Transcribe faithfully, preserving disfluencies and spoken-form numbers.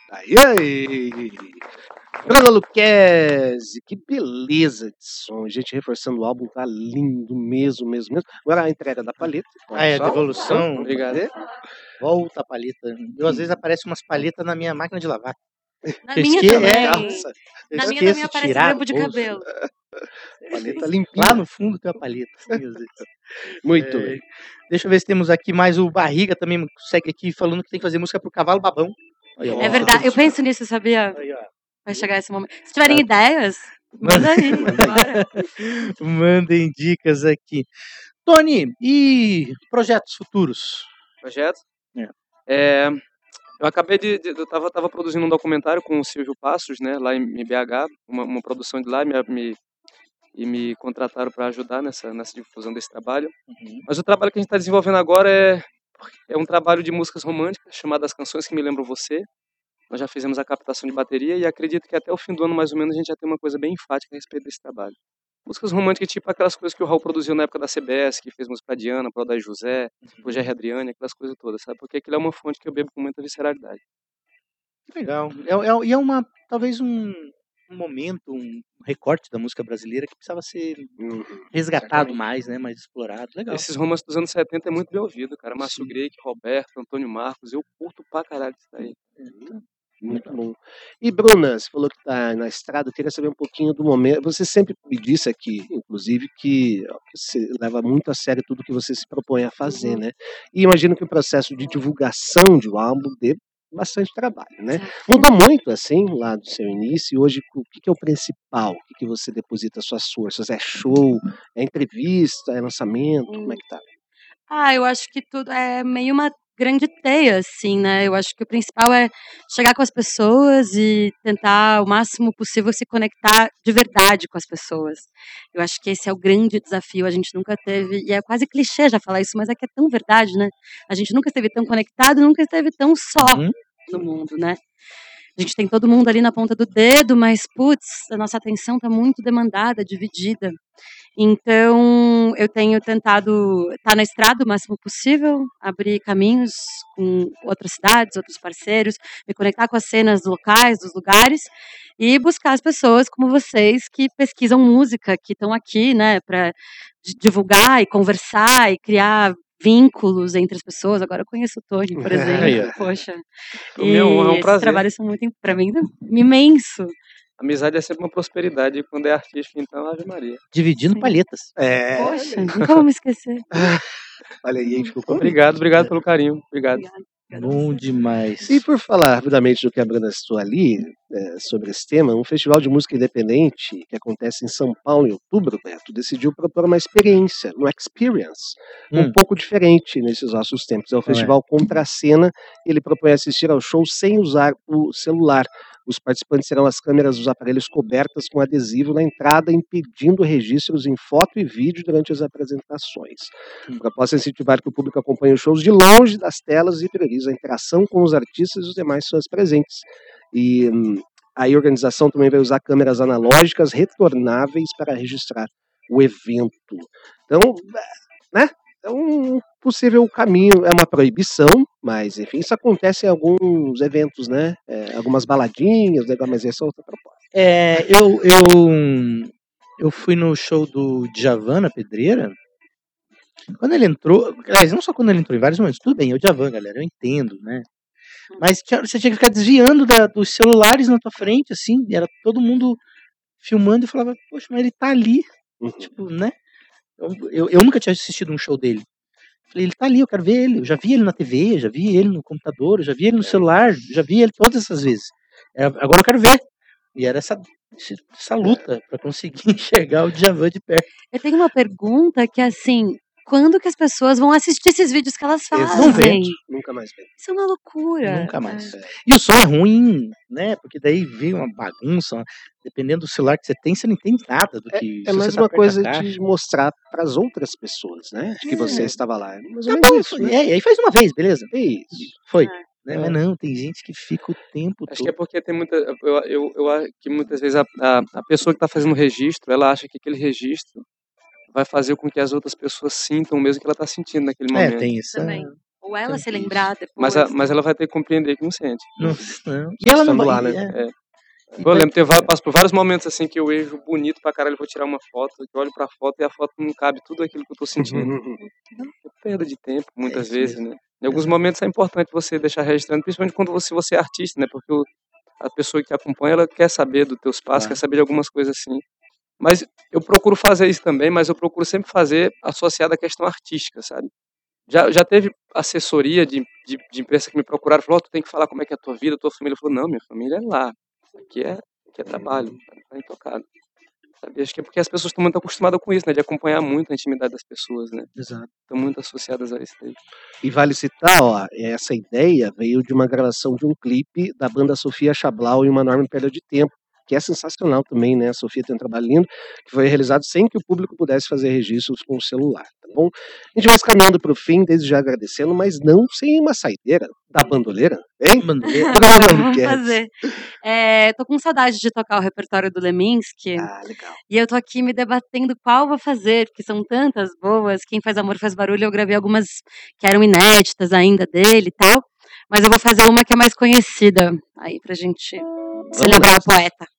Aí, aí! Bruna Lucchesi, que beleza de som. A gente reforçando o álbum, tá lindo mesmo, mesmo, mesmo. Agora a entrega da palheta. Ah, é, Só. devolução. Obrigado. Volta a palheta. Eu, às vezes, aparece umas palhetas na minha máquina de lavar. Na Eu minha esque- também. é, Nossa, eu Na minha esqueço também de aparece tirar grampo do de bolso. cabelo. paleta limpinha. Lá no fundo tem uma palheta. Sim, às vezes. Muito É, bem. Deixa eu ver se temos aqui mais o Barriga também segue aqui falando que tem que fazer música pro cavalo babão. Aí, ó, É verdade, eu penso nisso, sabia? Aí, ó. Vai chegar esse momento. Se tiverem ideias, manda aí. Bora. Mandem dicas aqui. Tony, e projetos futuros? Projeto? É. É, eu acabei de, de eu tava, tava produzindo um documentário com o Silvio Passos, né, lá em, em B H, uma, uma produção de lá, me, me, e me contrataram para ajudar nessa, nessa difusão desse trabalho. Uhum. Mas o trabalho que a gente está desenvolvendo agora é, é um trabalho de músicas românticas, chamado As Canções que Me Lembram Você. Nós já fizemos a captação de bateria e acredito que até o fim do ano, mais ou menos, a gente já tem uma coisa bem enfática a respeito desse trabalho. Músicas românticas, tipo aquelas coisas que o Raul produziu na época da C B S, que fez música pra Diana, pro Odair José, pro Jerry Adriane, aquelas coisas todas, sabe? Porque aquilo é uma fonte que eu bebo com muita visceralidade. Legal. É, é, e é uma, talvez um, um momento, um recorte da música brasileira que precisava ser Uhum. resgatado Certamente. mais, né? Mais explorado. Legal. Esses romances dos anos setenta é muito bem ouvido, cara. Márcio Sim. Greik, Roberto, Antônio Marcos, eu curto pra caralho isso aí. Muito bom. E Bruna, você falou que está na estrada, eu queria saber um pouquinho do momento. Você sempre me disse aqui, inclusive, que você leva muito a sério tudo que você se propõe a fazer, Uhum. né? E imagino que o processo de divulgação de um álbum dê bastante trabalho, né? Mudou muito, assim, lá do seu início, e hoje o que, que é o principal? O que, que você deposita as suas forças? É show? É entrevista? É lançamento? Como é que tá? Ah, eu acho que tudo é meio uma grande teia, assim, né? Eu acho que o principal é chegar com as pessoas e tentar o máximo possível se conectar de verdade com as pessoas. Eu acho que esse é o grande desafio. A gente nunca teve, e é quase clichê já falar isso, mas é que é tão verdade, né? A gente nunca esteve tão conectado, nunca esteve tão só Uhum. no mundo, né? A gente tem todo mundo ali na ponta do dedo, mas, putz, a nossa atenção está muito demandada, dividida. Então, eu tenho tentado estar na estrada o máximo possível, abrir caminhos com outras cidades, outros parceiros, me conectar com as cenas locais, dos lugares, e buscar as pessoas como vocês que pesquisam música, que estão aqui, né, para divulgar e conversar e criar vínculos entre as pessoas. Agora eu conheço o Tony, por exemplo, poxa. É minha honra, é um esses prazer. trabalhos são muito, para mim, imenso. Amizade é sempre uma prosperidade, e quando é artístico, então, Ave Maria. Dividindo Sim. palhetas. É. Poxa, nunca vou me esquecer. Olha aí, a gente ficou com Obrigado, obrigado pelo carinho. Obrigado. Obrigada. Bom demais. E por falar rapidamente do que a Bruna citou ali, é, sobre esse tema, um festival de música independente que acontece em São Paulo em outubro, Beto, decidiu propor uma experiência, uma experience, um Hum. pouco diferente nesses nossos tempos. É o Qual é? festival Contra a Cena, ele propõe assistir ao show sem usar o celular. Os participantes terão as câmeras dos aparelhos cobertas com adesivo na entrada, impedindo registros em foto e vídeo durante as apresentações. A proposta é incentivar que o público acompanhe os shows de longe das telas e prioriza a interação com os artistas e os demais fãs presentes. E hum, aí a organização também vai usar câmeras analógicas retornáveis para registrar o evento. Então, né? É um possível caminho, é uma proibição, mas enfim, isso acontece em alguns eventos, né? É, algumas baladinhas, legal, mas essa é outra proposta. É, eu, eu, eu fui no show do Djavan na Pedreira. Quando ele entrou, aliás, não só quando ele entrou, em vários momentos, tudo bem, é o Djavan, galera, eu entendo, né? Mas tinha- você tinha que ficar desviando da- dos celulares na tua frente, assim, e era todo mundo filmando e falava, poxa, mas ele tá ali, Uhum. tipo, né? Eu, eu, eu nunca tinha assistido um show dele. Falei, ele tá ali, eu quero ver ele. Eu já vi ele na T V, já vi ele no computador, eu já vi ele no celular, já vi ele todas essas vezes. É, agora eu quero ver. E era essa, essa luta pra conseguir enxergar o Djavan de perto. Eu tenho uma pergunta que é assim, quando que as pessoas vão assistir esses vídeos que elas fazem? Não vê. Nunca mais vem. Isso é uma loucura. Nunca mais. É. E o som é ruim, né? Porque daí vem uma bagunça. Dependendo do celular que você tem, você não entende nada do que. É, é se mais você tá uma perto da coisa caixa. de mostrar para as outras pessoas, né? De que você É. estava lá. Mais ou Tá menos bom, isso, foi- né? é, e aí faz uma vez, beleza? Isso. Foi. É. Né? É. Mas não, tem gente que fica o tempo Acho todo. que é porque tem muita. Eu, eu, eu acho que muitas vezes a, a, a pessoa que está fazendo o registro, ela acha que aquele registro vai fazer com que as outras pessoas sintam o mesmo que ela está sentindo naquele É, momento. tem isso. Também. Ou ela Então, se isso. lembrar depois. Mas, a- mas ela vai ter que compreender que não sente. Não, não. E ela não Estando vai. lá, né? é, É. e Eu vai- lembro, teve, va- passo por vários momentos assim que eu vejo bonito pra caralho, vou tirar uma foto, eu olho pra foto e a foto não cabe tudo aquilo que eu tô sentindo. É perda de tempo, muitas isso vezes, mesmo. né? Em alguns Exato. momentos é importante você deixar registrando, principalmente quando você, você é artista, né? Porque o- a pessoa que te acompanha, ela quer saber dos teus passos, Claro. quer saber de algumas coisas assim. Mas eu procuro fazer isso também, mas eu procuro sempre fazer associado à questão artística, sabe? Já, já teve assessoria de, de, de imprensa que me procuraram, falou, oh, tu tem que falar como é que é a tua vida, a tua família. Eu falei, não, minha família é lá, aqui é, aqui é trabalho, tá intocado. Sabe? Acho que é porque as pessoas estão muito acostumadas com isso, né? De acompanhar muito a intimidade das pessoas, né? Exato. Estão muito associadas a isso daí. E vale citar, ó, essa ideia veio de uma gravação de um clipe da banda Sofia Chablau e Uma Enorme Perda de Tempo, que é sensacional também, né? A Sofia tem um trabalho lindo, que foi realizado sem que o público pudesse fazer registros com o celular, tá bom? A gente vai se caminhando para o fim, desde já agradecendo, mas não sem uma saideira da bandoleira, hein? Bandoleira. Vamos fazer. É, tô com saudade de tocar o repertório do Leminski. Ah, legal. E eu tô aqui me debatendo qual vou fazer, porque são tantas boas. Quem Faz Amor Faz Barulho, eu gravei algumas que eram inéditas ainda dele e tal. Mas eu vou fazer uma que é mais conhecida aí pra gente celebrar o poeta.